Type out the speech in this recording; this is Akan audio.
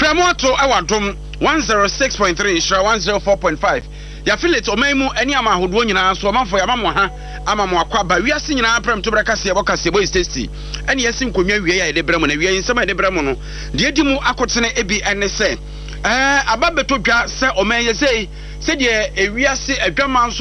Abramo to awadom 106.3 Shra 104.5. Ya affiliate omaimu eni ama ahodo nyina so manfo ya mamo ha ama mo akwa ba wiase nyina prem to braka se bokase boy tasty eni yesi nkonwa wie ya de bramo na wie nsema de bramo no de edi mu akotene ebi ene se ababeto dwa se oman ye sei se de ewiase adwaman